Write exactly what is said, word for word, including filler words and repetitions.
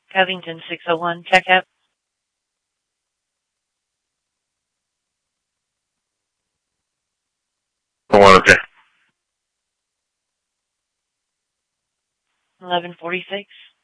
Covington six oh one, check up. One, okay. eleven forty-six.